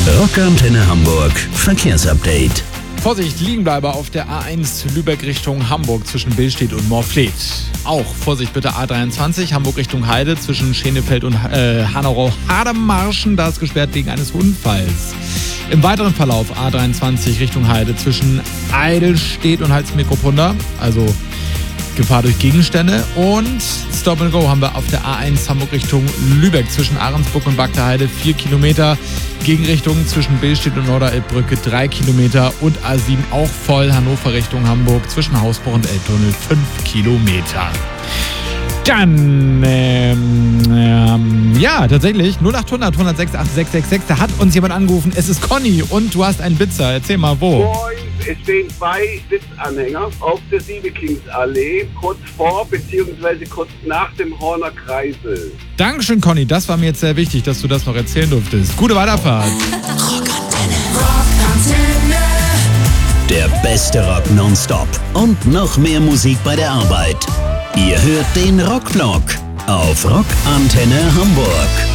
Rockantenne Hamburg Verkehrsupdate. Vorsicht, Liegenbleiber auf der A1 Lübeck Richtung Hamburg zwischen Billstedt und Morfleet. Auch Vorsicht bitte A23 Hamburg Richtung Heide zwischen Schenefeld und Hanau-Hademarschen. Da ist gesperrt wegen eines Unfalls. Im weiteren Verlauf A23 Richtung Heide zwischen Eidelstedt und Halsmikropunda, also Gefahr durch Gegenstände. Und Stop and Go haben wir auf der A1 Hamburg Richtung Lübeck zwischen Ahrensburg und Bagdaheide 4 Kilometer. Gegenrichtung zwischen Billstedt und Norderelbbrücke 3 Kilometer. Und A7 auch voll Hannover Richtung Hamburg zwischen Hausbruch und Elbtunnel 5 Kilometer. Dann, tatsächlich 0800 106 8666. Da hat uns jemand angerufen. Es ist Conny und du hast einen Blitzer. Erzähl mal, wo? Moin, es stehen 2 Blitzanhänger auf der Siebekingsallee, kurz vor bzw. kurz nach dem Horner Kreisel. Dankeschön, Conny. Das war mir jetzt sehr wichtig, dass du das noch erzählen durftest. Gute Weiterfahrt. Der beste Rock nonstop und noch mehr Musik bei der Arbeit. Ihr hört den Rockvlog auf Rockantenne Hamburg.